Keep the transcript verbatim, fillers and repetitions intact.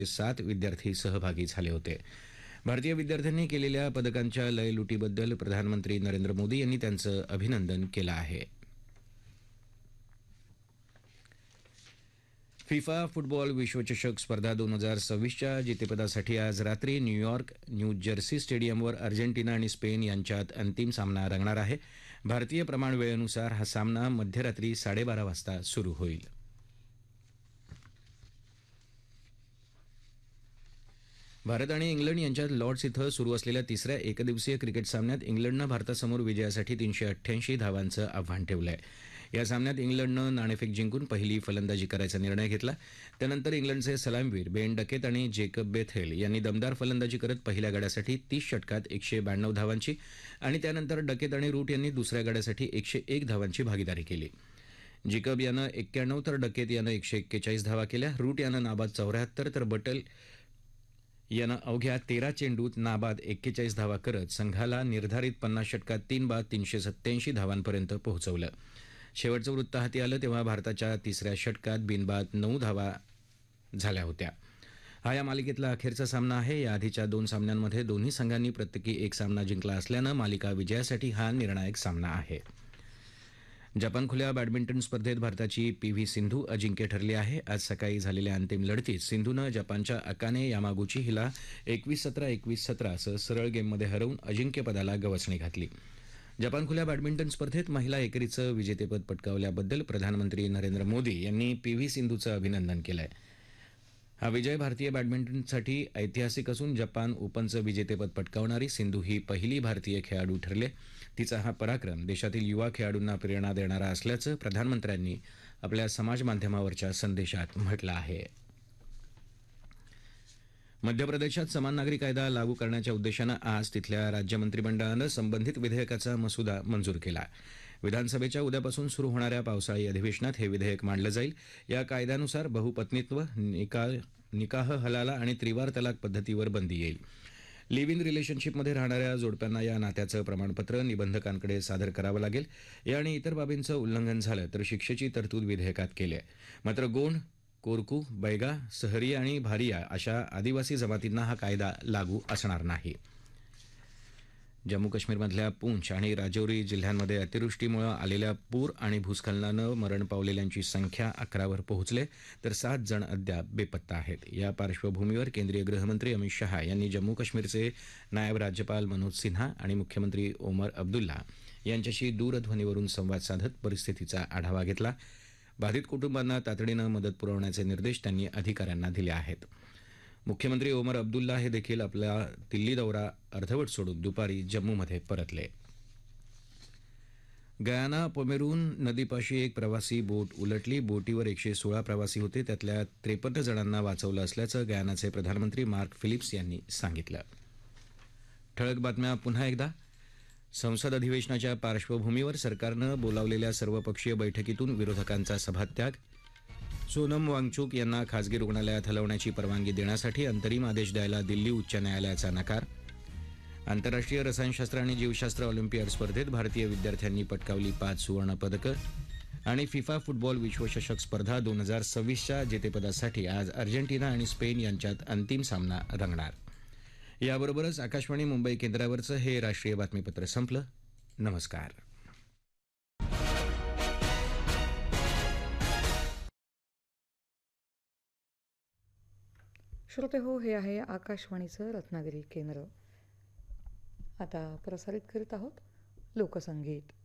सात विद्यार्थी सहभागी झाले होते. भारतीय विद्यार्थ्यांनी केलेल्या पदकांच्या लयलुटीबद्दल प्रधानमंत्री नरेंद्र मोदी यांनी त्यांचं अभिनंदन केलं आहे. फिफा फुटबॉल विश्वचषक स्पर्धा दोन हजार सव्वीसच्या जेतेपदासाठी आज रात्री न्यूयॉर्क न्यू जर्सी स्टेडियमवर अर्जेंटिना आणि स्पेन यांच्यात अंतिम सामना रंगणार आहे. भारतीय प्रमाण वेळेनुसार हा सामना मध्यरात्री साडेबारा वाजता सुरू होईल. भारत आणि इंग्लंड यांच्यात लॉर्ड्स इथं सुरू असलेल्या तिसऱ्या एकदिवसीय क्रिकेट सामन्यात इंग्लंडनं भारतासमोर विजयासाठी तीनशे अठ्ठ्याऐंशी धावांचं आव्हान ठेवलं आहे. या सामन्यात इंग्लंडनं नाणेफेक जिंकून पहिली फलंदाजी करायचा निर्णय घेतला. त्यानंतर इंग्लंडचे सलामीवीर बेन डकेत आणि जेकब बेथेल यांनी दमदार फलंदाजी करत पहिल्या गड्यासाठी तीस षटकात एकशे ब्याण्णव धावांची आणि त्यानंतर डकेत आणि रूट यांनी दुसऱ्या गड्यासाठी एकशे एक धावांची भागीदारी केली. जेकब यानं एक्क्याण्णव तर डकेत यानं एकशे एक्केचाळीस धावा केल्या. रूट यानं नाबाद चौऱ्याहत्तर तर बटल यानं अवघ्या तेरा चेंडूत नाबाद एक्केचाळीस धावा करत संघाला निर्धारित पन्नास षटकात तीन बाद तीनशे सत्त्याऐंशी धावांपर्यंत पोहोचवलं. शेवटचं वृत्त हाती आलं तेव्हा भारताच्या तिसऱ्या षटकात बिनबाद नऊ धावा झाल्या होत्या. हा या मालिकेतला अखेरचा सामना आहे. याआधीच्या दोन सामन्यांमध्ये दोन्ही संघांनी प्रत्येकी एक सामना जिंकला असल्यानं मालिका विजयासाठी हा निर्णायक सामना आहे. जपान खुल्या बॅडमिंटन स्पर्धेत भारताची पी व्ही सिंधू अजिंक्य ठरली आहे. आज सकाळी झालेल्या अंतिम लढतीत सिंधूनं जपानच्या अकाने यामागुची हिला एकवीस सतरा एकवीस सतरा असं सरळ गेममध्ये हरवून अजिंक्यपदाला गवसणी घातली. जपान खुल्या बॅडमिंटन स्पर्धेत महिला एकेरीचं विजेतेपद पटकावल्याबद्दल प्रधानमंत्री नरेंद्र मोदी यांनी पी व्ही सिंधूचं अभिनंदन केलं आहे. हा विजय भारतीय बॅडमिंटनसाठी ऐतिहासिक असून जपान ओपनचं विजेतेपद पटकावणारी सिंधू ही पहिली भारतीय खेळाडू ठरली. तिचा हा पराक्रम देशातील युवा खेळाडूंना प्रेरणा देणारा असल्याचं प्रधानमंत्र्यांनी आपल्या समाजमाध्यमावरच्या संदेशात म्हटलं आहे. मध्य प्रदेशात समान नागरी कायदा लागू करण्याच्या उद्देशानं आज तिथल्या राज्य मंत्रिमंडळानं संबंधित विधेयकाचा मसुदा मंजूर केला. विधानसभेच्या उद्यापासून सुरू होणाऱ्या पावसाळी अधिवेशनात हे विधेयक मांडलं जाईल. या कायद्यानुसार बहुपत्नीत्व, निकाह निकाह हलाला आणि त्रिवार तलाक पद्धतीवर बंदी येईल. लिव्ह इन रिलेशनशिपमध्ये राहणाऱ्या जोडप्यांना या नात्याचं प्रमाणपत्र निबंधकांकडे सादर करावं लागेल. या आणि इतर बाबींचं उल्लंघन झालं तर शिक्षेची तरतूद विधेयकात केली आहे. मात्र गोंड, कोरकू, बैगा, सहरिया आणि भारिया अशा आदिवासी जमातींना हा कायदा लागू असणार नाही. जम्मू काश्मीरमधल्या पूंछ आणि राजौरी जिल्ह्यांमध्ये अतिवृष्टीमुळे आलेल्या पूर आणि भूस्खलनानं मरण पावलेल्यांची संख्या अकरावर पोहोचले तर सात जण अद्याप बेपत्ता आहेत. या पार्श्वभूमीवर केंद्रीय गृहमंत्री अमित शहा यांनी जम्मू काश्मीरचे नायब राज्यपाल मनोज सिन्हा आणि मुख्यमंत्री ओमर अब्दुल्ला यांच्याशी दूरध्वनीवरून संवाद साधत परिस्थितीचा आढावा घेतला. बाधित कुटुंबांना तातडीनं मदत पुरवण्याचे निर्देश त्यांनी अधिकाऱ्यांना दिले आहेत. मुख्यमंत्री ओमर अब्दुल्ला हे देखील आपला दिल्ली दौरा अर्धवट सोडून दुपारी जम्मूमध्ये परतले. गयाना पोमेरून नदीपाशी एक प्रवासी बोट उलटली. बोटीवर एकशे सोळा प्रवासी होते. त्यातल्या त्रेपन्न जणांना वाचवलं असल्याचं गयानाचे प्रधानमंत्री मार्क फिलिप्स यांनी सांगितलं. ठळक बातम्या पुन्हा एकदा. संसद अधिवेशनाच्या पार्श्वभूमीवर सरकारनं बोलावलेल्या सर्वपक्षीय बैठकीतून विरोधकांचा सभात्याग. सोनम वांगचुक यांना खासगी रुग्णालयात हलवण्याची परवानगी देण्यासाठी अंतरिम आदेश द्यायला दिल्ली उच्च न्यायालयाचा नकार. आंतरराष्ट्रीय रसायनशास्त्र आणि जीवशास्त्र ऑलिम्पियाड स्पर्धेत भारतीय विद्यार्थ्यांनी पटकावली पाच सुवर्ण पदकं. आणि फिफा फुटबॉल विश्वचषक स्पर्धा दोन हजार सव्वीसच्या जेतेपदासाठी आज अर्जेंटिना आणि स्पेन यांच्यात अंतिम सामना रंगणार. याबरोबरच आकाशवाणी मुंबई केंद्रावरचं हे राष्ट्रीय बातमीपत्र संपलं. नमस्कार. श्रोते हो, हे आहे आकाशवाणीचं रत्नागिरी केंद्र. आता प्रसारित करीत आहोत लोकसंगीत.